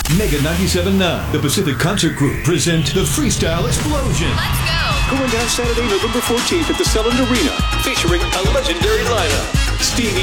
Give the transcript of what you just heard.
Mega 97.9, the Pacific Concert Group present the Freestyle Explosion. Let's go! Going down Saturday, November 14th at the Cellular Arena, featuring a legendary lineup. Stevie